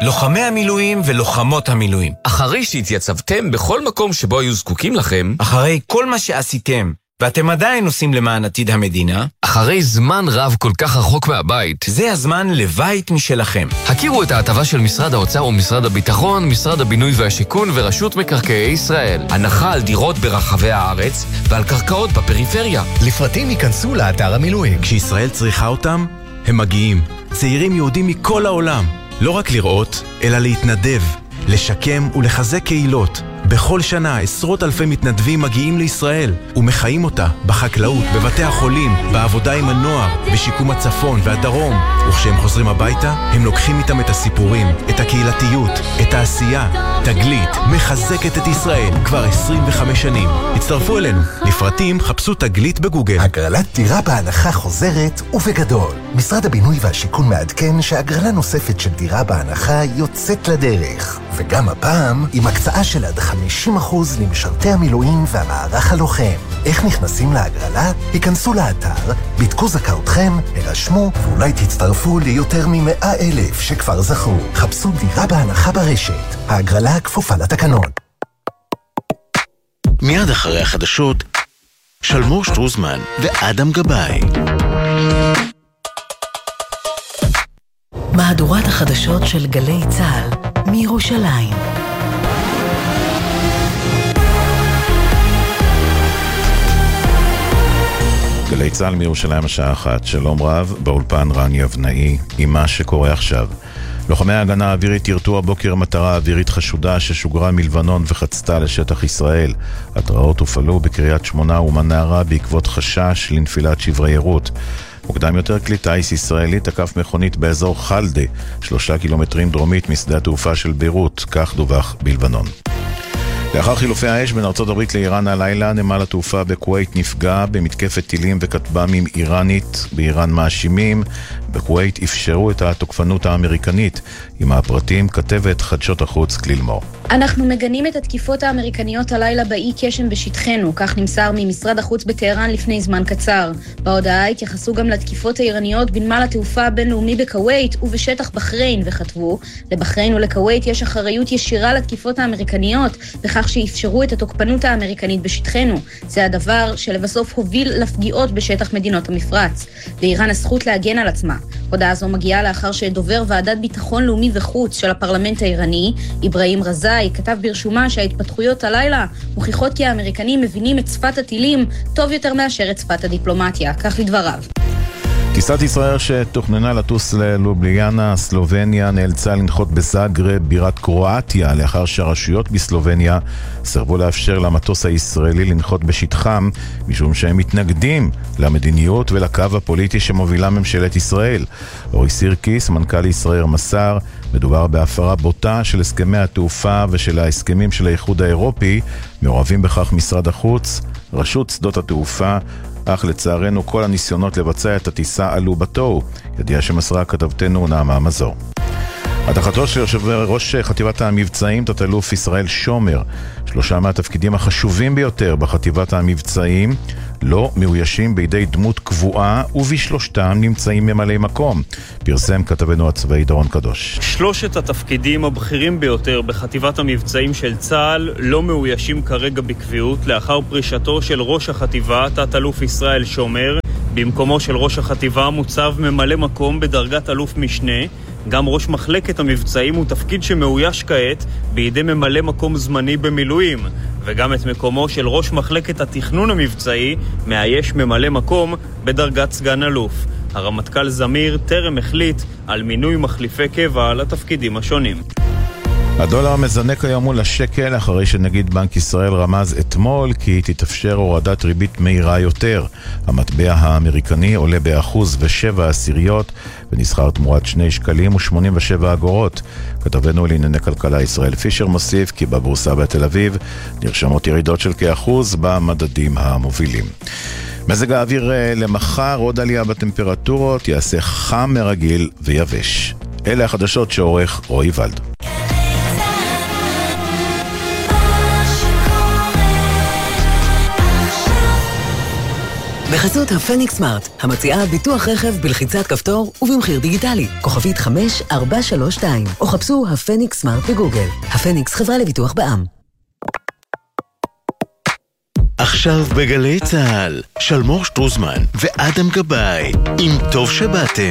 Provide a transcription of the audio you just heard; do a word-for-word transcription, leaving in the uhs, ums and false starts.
לוחמי המילואים ולוחמות המילואים. אחרי שהתייצבתם בכל מקום שבו היו זקוקים לכם, אחרי כל מה שעשיתם, ואתם עדיין עושים למען עתיד המדינה, אחרי זמן רב כל כך רחוק מהבית, זה הזמן לבית משלכם. הכירו את ההטבה של משרד האוצר ומשרד הביטחון, משרד הבינוי והשיכון ורשות מקרקעי ישראל. הנחה על דירות ברחבי הארץ ועל קרקעות בפריפריה. לפרטים ייכנסו לאתר המילואים. כשישראל צריכה אותם, הם מגיעים. צעירים יהודים מכל העולם. לא רק לראות, אלא להתנדב, לשקם ולחזק קהילות. בכל שנה עשרות אלפי מתנדבים מגיעים לישראל ומחיים אותה בחקלאות, בבתי החולים, בעבודה עם הנוער, בשיקום הצפון והדרום. וכשהם חוזרים הביתה, הם לוקחים איתם את הסיפורים, את הקהילתיות, את העשייה. תגלית מחזקת את ישראל כבר עשרים וחמש שנים. הצטרפו אלינו. לפרטים חפשו תגלית בגוגל. הגרלת דירה בהנחה חוזרת ובגדול. משרד הבינוי והשיכון מעדכן שהגרלה נוספת של דירה בהנחה יוצאת לדרך. וגם הפעם עם הקצאה של עד חמישים אחוז למשרתי המילואים והמערך הלוחם. איך נכנסים להגרלה? היכנסו לאתר, בדקו זכאותכם, הרשמו, ואולי תצטרפו ליותר מ-מאה אלף שכבר זכו. חפשו דירה בהנחה ברשת. ההגרלה כפופה לתקנון. מיד אחרי החדשות, שלמור שטרוזמן ואדם גבאי. מהדורת החדשות של גלי צהל מירושלים. גלי צהל מירושלים השעה אחת. שלום רב, באולפן רן יבנאי עם מה שקורה עכשיו. לוחמי ההגנה האווירית ירתו הבוקר מטרה אווירית חשודה ששוגרה מלבנון וחצתה לשטח ישראל. התראות הופעלו בקריית שמונה ומנהרה בעקבות חשש לנפילת שברי יירוט. מוקדם יותר כלי טייס ישראלי תקף מכונית באזור חלדה, שלושה קילומטרים דרומית משדה התעופה של ביירות, כך דווח בלבנון. לאחר חילופי האש בין ארצות הברית לאיראן הלילה, נמל התעופה בכווית נפגע במתקפת טילים וכטב"מים איראנית. באיראן מאשימים, בכווית אפשרו את התוקפנות האמריקנית. עם הפרטים כתבת חדשות החוץ כליל מור. אנחנו מגנים את התקיפות האמריקניות הלילה באי קשם בשטחנו, כך נמסר ממשרד החוץ בטהרן לפני זמן קצר. בהודעה התייחסו גם לתקיפות האיראניות בנמל התעופה הבינלאומי בכווית ובשטח בחריין, וכתבו, לבחריין ולכווית יש אחריות ישירה לתקיפות האמריקניות, בכך שאפשרו את התוקפנות האמריקנית בשטחנו. זה הדבר שלבסוף הוביל לפגיעות בשטח מדינות המפרץ. לאיראן הזכות להגן על עצמה. הודעה זו מגיעה לאחר שדובר ועדת ביטחון לאומי וחוץ של הפרלמנט האיראני, אברהים רזאי, כתב ברשומה שההתפתחויות הלילה מוכיחות כי האמריקנים מבינים את שפת הטילים טוב יותר מאשר את שפת הדיפלומטיה, כך לדבריו. טיסת ישראל שתוכננה לטוס ללובליאנה, סלובניה, נאלצה לנחות בזאגרב, בירת קרואטיה, לאחר שהרשויות בסלובניה סרבו לאפשר למטוס הישראלי לנחות בשטחם, משום שהם מתנגדים למדיניות ולקו הפוליטי שמובילה ממשלת ישראל. אורי סירקיס, מנכ"ל ישראל, מסר, מדובר בהפרה בוטה של הסכמי התעופה ושל ההסכמים של האיחוד האירופי, מעורבים בכך משרד החוץ, רשות שדות התעופה, אך לצערנו כל הניסיונות לבצע את הטיסה עלו בתוהו, ידיעה שמסרה כתבתנו נעמה מזור. הדחתו של יושב ראש חטיבת המבצעים, תת-אלוף ישראל שומר, שלושה מהתפקידים החשובים ביותר בחטיבת המבצעים, לא מאוישים בידי דמות קבועה, ובשלושתם נמצאים ממלאי מקום, פרסם כתבנו הצבאי דורון קדוש. שלושת התפקידים הבכירים ביותר בחטיבת המבצעים של צה"ל לא מאוישים כרגע בקביעות, לאחר פרישתו של ראש החטיבה, תת-אלוף ישראל שומר. במקומו של ראש החטיבה מוצב ממלא מקום בדרגת אלוף משנה. גם ראש מחלקת המבצעים הוא תפקיד שמאויש כעת בידי ממלא מקום זמני במילואים, וגם את מקומו של ראש מחלקת התכנון המבצעי מאייש ממלא מקום בדרגת סגן אלוף. הרמטכ"ל זמיר טרם החליט על מינוי מחליפי קבע לתפקידים השונים. הדולר מזנק היום מול השקל אחרי שנגיד בנק ישראל רמז אתמול כי תתאפשר הורדת ריבית מהירה יותר. המטבע האמריקני עולה באחוז ושבע עשיריות ונסחר תמורת שני שקלים ושמונים ושבע אגורות. כתבנו לענייני כלכלה ישראל פישר מוסיף כי בבורסה בתל אביב נרשמות ירידות של כאחוז במדדים המובילים. מזג האוויר למחר, עוד עלייה בטמפרטורות, יעשה חם מרגיל ויבש. אלה החדשות שעורך רועי ולד. בחסות הפניקס סמארט, המציעה ביטוח רכב בלחיצת כפתור ובמחיר דיגיטלי. כוכבית חמש ארבע שלוש שתיים, או חפשו הפניקס סמארט בגוגל. הפניקס חברה לביטוח בע"מ. עכשיו בגלי צהל, שלמור שטרוזמן ואדם גבאי, עם טוב שבאתם.